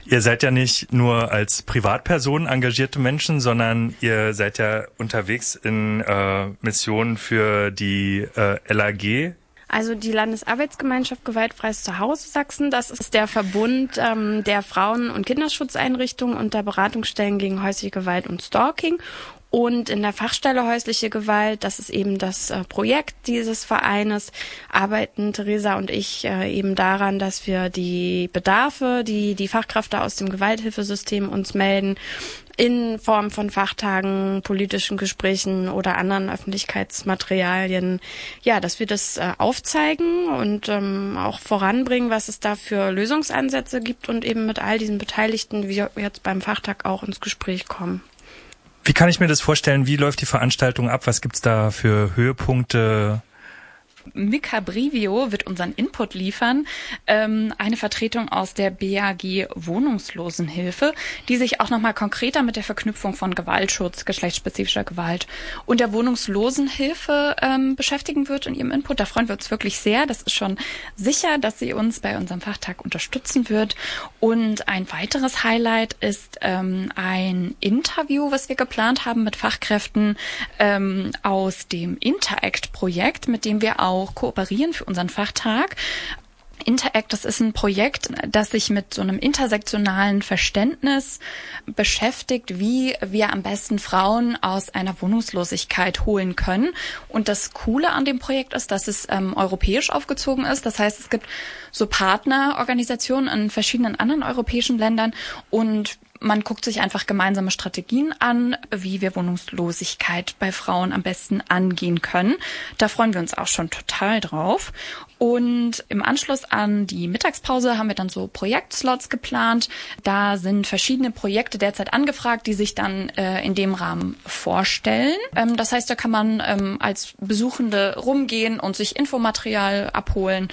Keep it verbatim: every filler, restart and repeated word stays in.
Ihr seid ja nicht nur als Privatpersonen engagierte Menschen, sondern ihr seid ja unterwegs in äh, Missionen für die äh, L A G. Also die Landesarbeitsgemeinschaft Gewaltfreies Zuhause Sachsen, das ist der Verbund ähm, der Frauen- und Kinderschutzeinrichtungen und der Beratungsstellen gegen häusliche Gewalt und Stalking. Und in der Fachstelle häusliche Gewalt, das ist eben das äh, Projekt dieses Vereines, arbeiten Theresa und ich äh, eben daran, dass wir die Bedarfe, die die Fachkräfte aus dem Gewalthilfesystem uns melden, in Form von Fachtagen, politischen Gesprächen oder anderen Öffentlichkeitsmaterialien, ja, dass wir das äh, aufzeigen und ähm, auch voranbringen, was es da für Lösungsansätze gibt und eben mit all diesen Beteiligten, wie jetzt beim Fachtag, auch ins Gespräch kommen. Wie kann ich mir das vorstellen? Wie läuft die Veranstaltung ab? Was gibt's da für Höhepunkte? Mika Brivio wird unseren Input liefern, ähm, eine Vertretung aus der B A G Wohnungslosenhilfe, die sich auch nochmal konkreter mit der Verknüpfung von Gewaltschutz, geschlechtsspezifischer Gewalt und der Wohnungslosenhilfe ähm, beschäftigen wird in ihrem Input. Da freuen wir uns wirklich sehr. Das ist schon sicher, dass sie uns bei unserem Fachtag unterstützen wird. Und ein weiteres Highlight ist ähm, ein Interview, was wir geplant haben mit Fachkräften ähm, aus dem Interact-Projekt, mit dem wir auch kooperieren für unseren Fachtag. Interact, das ist ein Projekt, das sich mit so einem intersektionalen Verständnis beschäftigt, wie wir am besten Frauen aus einer Wohnungslosigkeit holen können. Und das Coole an dem Projekt ist, dass es ähm, europäisch aufgezogen ist. Das heißt, es gibt so Partnerorganisationen in verschiedenen anderen europäischen Ländern und man guckt sich einfach gemeinsame Strategien an, wie wir Wohnungslosigkeit bei Frauen am besten angehen können. Da freuen wir uns auch schon total drauf. Und im Anschluss an die Mittagspause haben wir dann so Projektslots geplant. Da sind verschiedene Projekte derzeit angefragt, die sich dann äh, in dem Rahmen vorstellen. Ähm, das heißt, da kann man ähm, als Besuchende rumgehen und sich Infomaterial abholen